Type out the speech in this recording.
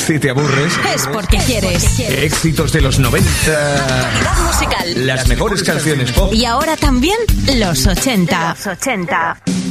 Si te aburres, es porque quieres. Éxitos de los 90. Actualidad musical. Las mejores canciones pop. Y ahora también los 80.